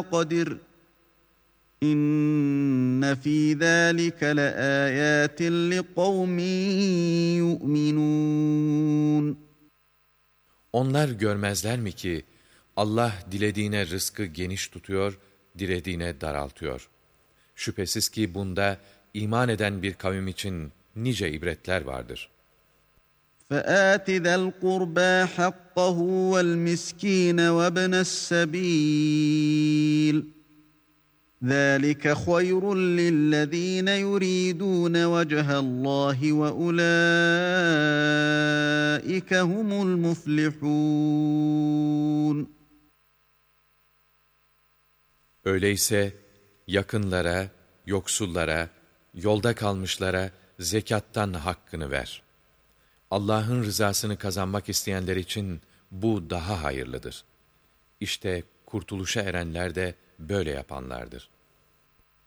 قَدِرٍ İnne fî zâlike leâyâtin liqavmin yu'minûn. Onlar görmezler mi ki Allah dilediğine rızkı geniş tutuyor, dilediğine daraltıyor. Şüphesiz ki bunda iman eden bir kavim için nice ibretler vardır. فَآتِ ذَا الْقُرْبَى حَقَّهُ وَالْمِسْكِينَ وَابْنَ السَّبِيلِ ذَٰلِكَ خَيْرٌ لِلَّذ۪ينَ يُرِيدُونَ وَجْهَ اللّٰهِ وَاُولَٰئِكَ هُمُ الْمُفْلِحُونَ. Öyleyse yakınlara, yoksullara, yolda kalmışlara zekattan hakkını ver. Allah'ın rızasını kazanmak isteyenler için bu daha hayırlıdır. İşte kurtuluşa erenler de böyle yapanlardır.